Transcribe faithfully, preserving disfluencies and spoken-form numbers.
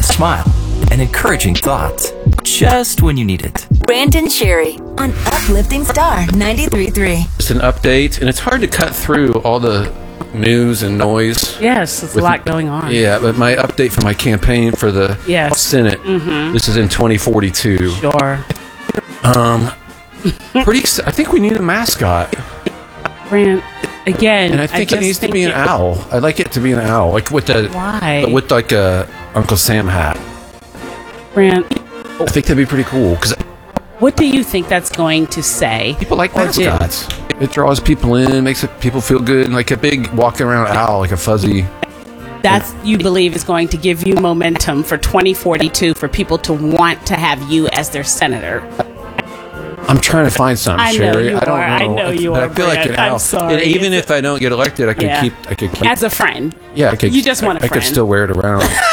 a smile and encouraging thoughts just when you need it. Brandon Sherry on Uplifting Star ninety-three point three. Just an update, and it's hard to cut through all the news and noise. Yes, there's a lot going on. Yeah, but my update for my campaign for the Yes. Senate, Mm-hmm. this is in twenty forty-two. Sure. Um, pretty. ex- I think we need a mascot, Brand, again, and I think I it needs just to think be an it- owl. I'd like it to be an owl, like with the Why? with like a Uncle Sam hat. Brand, I think that'd be pretty cool because what do you think that's going to say? people like Or do- mascots. It draws people in, makes it, people feel good, and like a big walking around owl, like a fuzzy. That's, you believe, is going to give you momentum for twenty forty-two for people to want to have you as their senator. I'm trying to find something, I know Sherry. you I don't are. I know. know you but are, I feel like Brad. an I'm owl. sorry. And even It's if I don't get elected, I could Yeah. keep. I could keep. As a friend. yeah, I could. You just want a I, I could friend. still wear it around.